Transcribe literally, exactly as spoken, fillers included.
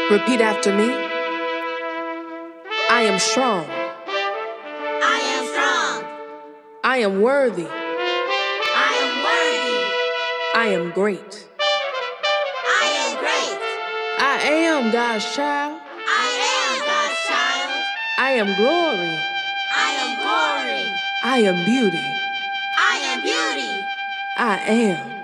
Repeat after me. I am strong. I am strong. I am worthy. I am worthy. I am great. I am great. I am God's child. I am God's child. I am glory. I am glory. I am beauty. I am beauty. I am.